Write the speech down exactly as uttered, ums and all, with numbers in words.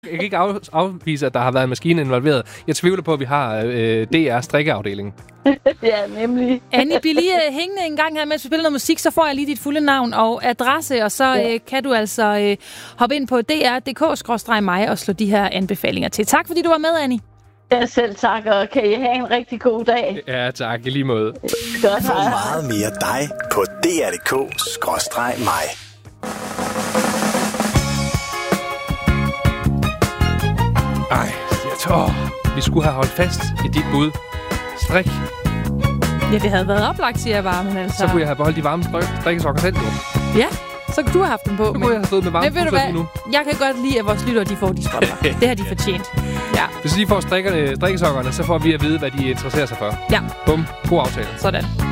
Jeg kan ikke af, afvise, at der har været en maskine involveret. Jeg tvivler på, at vi har øh, D R strikkeafdelingen. Ja, nemlig. Annie, bliv lige uh, hængende en gang her, mens vi spiller noget musik, så får jeg lige dit fulde navn og adresse, og så ja. uh, kan du altså uh, hoppe ind på d r punktum d k skråstreg mig og slå de her anbefalinger til. Tak, fordi du var med, Annie. Ja, selv tak, og kan I have en rigtig god dag. Ja, tak. I lige måde. Godt, Få meget mere dig på d r punktum d k skråstreg mig. Ej, jeg tror, vi skulle have holdt fast i dit bud. Strik. Ja, det havde været oplagt, siger jeg bare, men altså... Så kunne jeg have beholdt de varme strikkesokker selv, jo. Ja, så kunne du have haft dem på. Så kunne jeg have stået med varme men ved du hvad? nu. Jeg kan godt lide, at vores lyttere, de får de sponsor. Det har de fortjent. Ja. Hvis de får strikkesokkerne, så får vi at vide, hvad de interesserer sig for. Ja. Bum. God aftale. Sådan.